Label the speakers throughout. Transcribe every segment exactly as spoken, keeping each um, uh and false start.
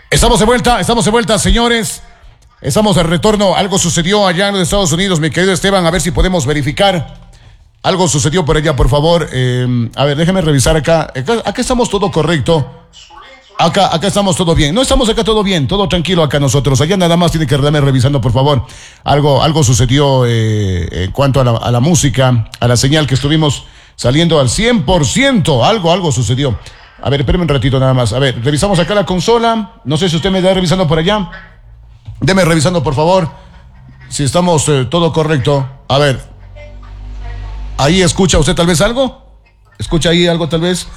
Speaker 1: Estamos de vuelta, estamos de vuelta, señores. Estamos de retorno. Algo sucedió allá en los Estados Unidos, mi querido Esteban. A ver si podemos verificar. Algo sucedió por allá, por favor. Eh, a ver, déjeme revisar acá. acá. Acá estamos todo correcto. Acá, acá estamos todo bien. No estamos acá todo bien, todo tranquilo acá nosotros. Allá nada más tiene que darme revisando, por favor. Algo, algo sucedió eh, en cuanto a la, a la música, a la señal que estuvimos saliendo al cien por ciento. Algo, algo sucedió. A ver, espérame un ratito nada más. A ver, revisamos acá la consola. No sé si usted me da revisando por allá. Deme revisando, por favor. Si estamos eh, todo correcto. A ver. ¿Ahí escucha usted tal vez algo? ¿Escucha ahí algo tal vez?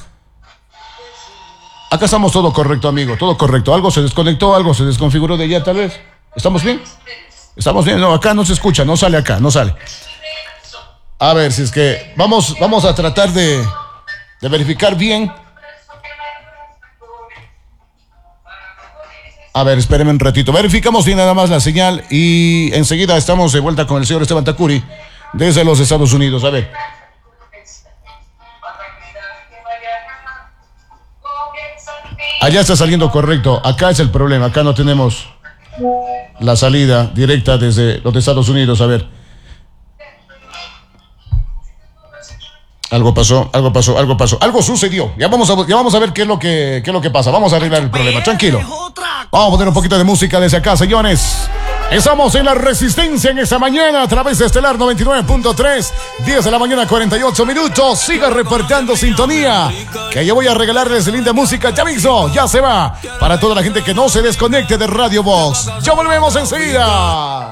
Speaker 1: Acá estamos todo correcto, amigo. Todo correcto. Algo se desconectó, algo se desconfiguró de allá tal vez. ¿Estamos bien? ¿Estamos bien? No, acá no se escucha. No sale acá, no sale. A ver, si es que... Vamos, vamos a tratar de, de verificar bien. A ver, espérenme un ratito. Verificamos bien nada más la señal y enseguida estamos de vuelta con el señor Esteban Tacuri desde los Estados Unidos. A ver. Allá está saliendo correcto. Acá es el problema. Acá no tenemos la salida directa desde los Estados Unidos. A ver. Algo pasó, algo pasó, algo pasó. Algo sucedió. Ya vamos a, ya vamos a ver qué es lo que, qué es lo que pasa. Vamos a arreglar el problema. Tranquilo. Vamos a poner un poquito de música desde acá, señores. Estamos en la Resistencia en esta mañana a través de Estelar noventa y nueve punto tres. diez de la mañana, cuarenta y ocho minutos. Siga reportando sintonía, que yo voy a regalarles linda música. Ya mismo, ya se va. Para toda la gente que no se desconecte de Radio Box. Ya volvemos enseguida.